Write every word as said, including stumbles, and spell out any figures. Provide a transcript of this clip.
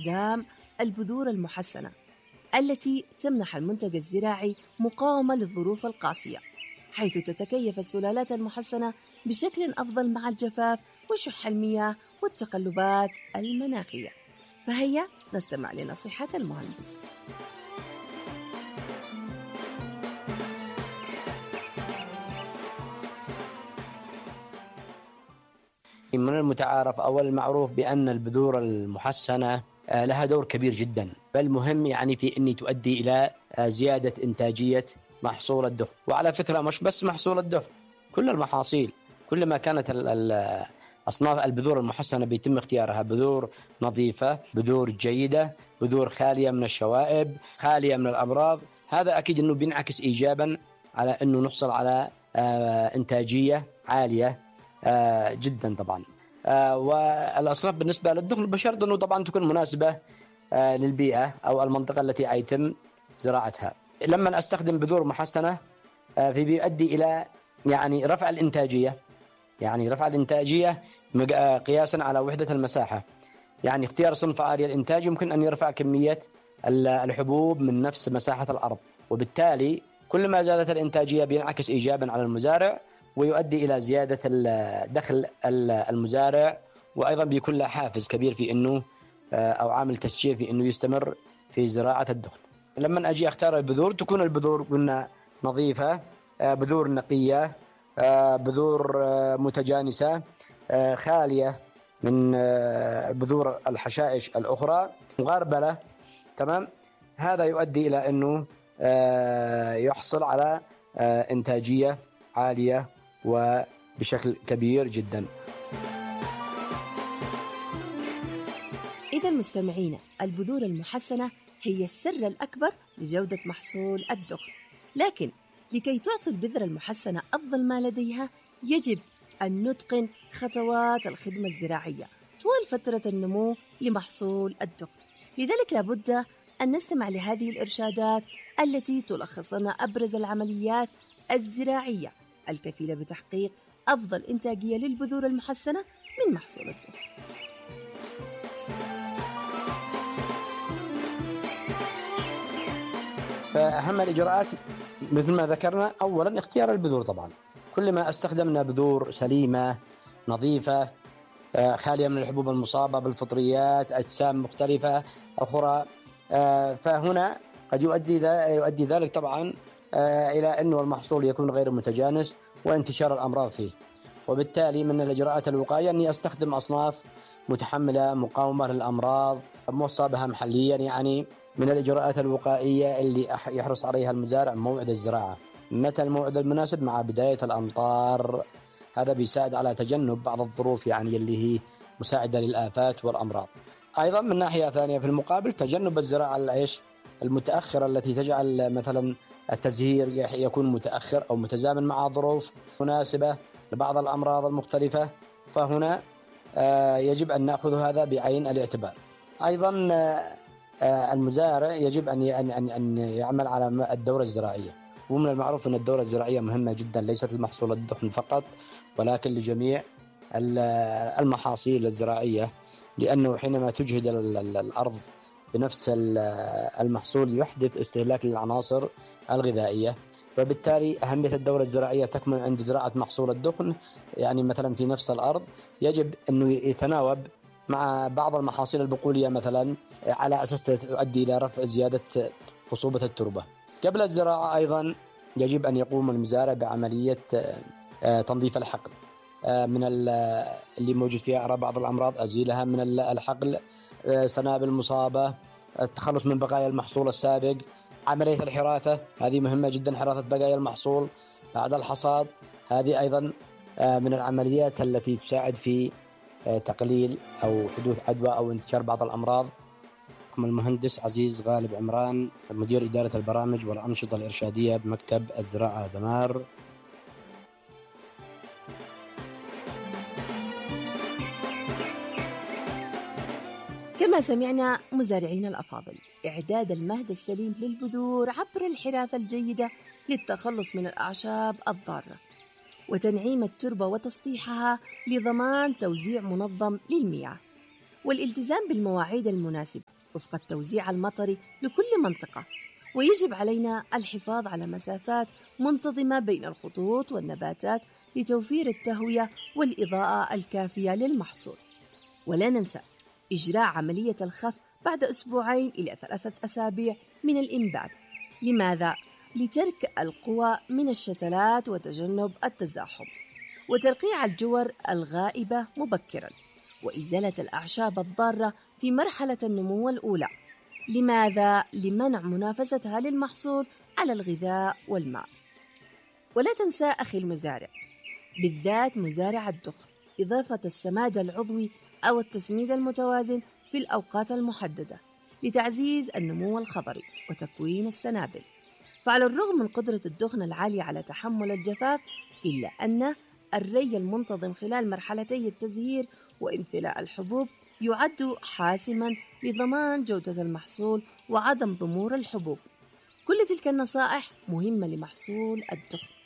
استخدام البذور المحسنة التي تمنح المنتج الزراعي مقاومة للظروف القاسية، حيث تتكيف السلالات المحسنة بشكل أفضل مع الجفاف وشح المياه والتقلبات المناخية. فهيا نستمع لنصيحة المهندس. من المتعارف أو المعروف بأن البذور المحسنة لها دور كبير جدا، بل مهم يعني في أن تؤدي إلى زيادة إنتاجية محصول الدخن. وعلى فكرة مش بس محصول الدخن، كل المحاصيل كلما كانت أصناف البذور المحسنة بيتم اختيارها بذور نظيفة، بذور جيدة، بذور خالية من الشوائب، خالية من الأمراض، هذا أكيد أنه بينعكس إيجابا على أنه نحصل على إنتاجية عالية جدا طبعا. والأصناف بالنسبة للدخن بشرط أنه طبعا تكون مناسبة للبيئة أو المنطقة التي يتم زراعتها. لما أستخدم بذور محسنة في بيؤدي إلى يعني رفع الإنتاجية، يعني رفع الإنتاجية قياسا على وحدة المساحة. يعني اختيار صنف عالي الإنتاج يمكن أن يرفع كمية الحبوب من نفس مساحة الأرض، وبالتالي كل ما زادت الإنتاجية بينعكس إيجابا على المزارع ويؤدي إلى زيادة دخل المزارع، وأيضا بيكون له حافز كبير في أنه أو عامل تشجيع في أنه يستمر في زراعة الدخن. لما أجي أختار البذور تكون البذور قلنا نظيفة، بذور نقية، بذور متجانسة، خالية من بذور الحشائش الأخرى، مغربلة، تمام. هذا يؤدي إلى أنه يحصل على إنتاجية عالية وبشكل كبير جدا. إذا مستمعينا، البذور المحسنة هي السر الأكبر لجودة محصول الدخن، لكن لكي تعطي البذرة المحسنة أفضل ما لديها يجب أن نتقن خطوات الخدمة الزراعية طوال فترة النمو لمحصول الدخن. لذلك لابد أن نستمع لهذه الإرشادات التي تلخص لنا أبرز العمليات الزراعية الكفيلة بتحقيق أفضل إنتاجية للبذور المحسنة من محصول الدخن. فأهم الإجراءات مثل ما ذكرنا، أولا اختيار البذور. طبعا كل ما استخدمنا بذور سليمة نظيفة خالية من الحبوب المصابة بالفطريات، أجسام مختلفة أخرى، فهنا قد يؤدي يؤدي ذلك طبعا إلى أنه المحصول يكون غير متجانس وانتشار الأمراض فيه. وبالتالي من الإجراءات الوقائية أني أستخدم أصناف متحملة مقاومة للأمراض موصى بها محليا. يعني من الإجراءات الوقائية اللي يحرص عليها المزارع موعد الزراعة، متى الموعد المناسب مع بداية الأمطار، هذا بيساعد على تجنب بعض الظروف يعني اللي هي مساعدة للآفات والأمراض. أيضا من ناحية ثانية في المقابل تجنب الزراعة الإيش المتأخرة التي تجعل مثلا التزهير يكون متأخر أو متزامن مع ظروف مناسبة لبعض الأمراض المختلفة، فهنا يجب أن نأخذ هذا بعين الاعتبار. أيضا المزارع يجب أن أن أن يعمل على الدورة الزراعية، ومن المعروف أن الدورة الزراعية مهمة جدا ليست لمحصول الدخن فقط ولكن لجميع المحاصيل الزراعية، لأنه حينما تجهد الأرض بنفس المحصول يحدث استهلاك للعناصر الغذائية، وبالتالي أهمية الدورة الزراعية تكمن عند زراعة محصول الدخن. يعني مثلا في نفس الأرض يجب أنه يتناوب مع بعض المحاصيل البقولية مثلا على أساس تؤدي إلى رفع زيادة خصوبة التربة. قبل الزراعة أيضا يجب أن يقوم المزارع بعملية تنظيف الحقل من اللي موجود فيها بعض الأمراض، أزيلها من الحقل، سنابل مصابة، التخلص من بقايا المحصول السابق. عملية الحراثة هذه مهمة جدا، حراثة بقايا المحصول بعد الحصاد، هذه أيضا من العمليات التي تساعد في تقليل أو حدوث عدوى أو انتشار بعض الأمراض. المهندس عزيز غالب عمران، مدير إدارة البرامج والأنشطة الإرشادية بمكتب الزراعة دمار. كما سمعنا مزارعين الأفاضل، إعداد المهد السليم للبذور عبر الحراثة الجيدة للتخلص من الأعشاب الضارة، وتنعيم التربة وتسطيحها لضمان توزيع منظم للمياه، والالتزام بالمواعيد المناسبة وفق التوزيع المطري لكل منطقة. ويجب علينا الحفاظ على مسافات منتظمة بين الخطوط والنباتات لتوفير التهوية والإضاءة الكافية للمحصول. ولا ننسى إجراء عملية الخف بعد أسبوعين إلى ثلاثة أسابيع من الإنبات. لماذا؟ لترك القوى من الشتلات وتجنب التزاحم، وترقيع الجور الغائبة مبكراً، وإزالة الأعشاب الضارة في مرحلة النمو الأولى. لماذا؟ لمنع منافستها للمحصول على الغذاء والماء. ولا تنسى أخي المزارع، بالذات مزارع الدخن، إضافة السماد العضوي أو التسميد المتوازن في الأوقات المحددة لتعزيز النمو الخضري وتكوين السنابل. فعلى الرغم من قدرة الدخن العالية على تحمل الجفاف، إلا أن الري المنتظم خلال مرحلتي التزهير وامتلاء الحبوب يعد حاسماً لضمان جودة المحصول وعدم ضمور الحبوب. كل تلك النصائح مهمة لمحصول الدخن.